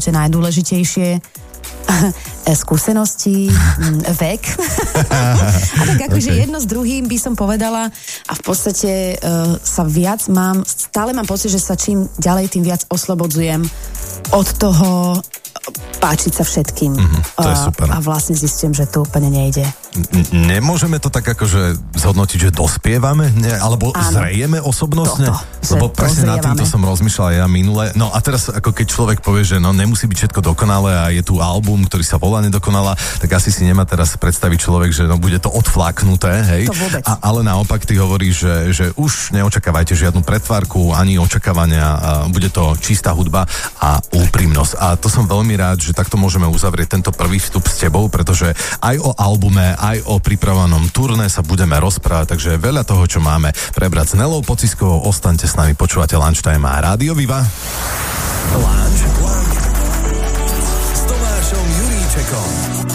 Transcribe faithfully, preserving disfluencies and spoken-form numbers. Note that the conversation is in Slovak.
že najdôležitejšie skúsenosti, vek. A tak akože okay. jedno s druhým by som povedala a v podstate uh, sa viac mám, stále mám pocit, že sa čím ďalej, tým viac oslobodzujem od toho páčiť sa všetkým. Mm-hmm, to je super. A vlastne zistím, že to úplne nejde. Nemôžeme to tak akože zhodnotiť, že dospievame? Ne? Alebo áno. Zrejeme osobnostne? Toto, Lebo presne nad týmto som rozmýšľal ja minule. No a teraz ako keď človek povie, že no nemusí byť všetko dokonalé a je tu album, ktorý sa volá Nedokonalá, tak asi si nemá teraz predstaviť človek, že no bude to odfláknuté, hej? To vôbec. A, ale naopak ty hovoríš, že, že už neočakávajte žiadnu pretvárku, ani očakávania, a bude to čistá hudba a úprimnosť. A to som veľmi rád, že takto môžeme uzavrieť tento prvý vstup s tebou, pretože aj o albume, aj o pripravovanom turné sa budeme rozprávať, takže veľa toho, čo máme prebrať s Nelou Pociskovou, ostaňte s nami, počúvate Lunchtime a Rádio Viva. Lunch s Tomášom Juríčekom.